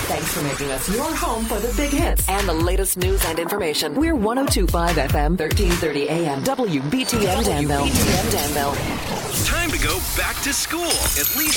Thanks for making us your home for the big hits and the latest news and information. We're 102.5 FM, 1330 AM, WBTN Danville. Time to go back to school. At least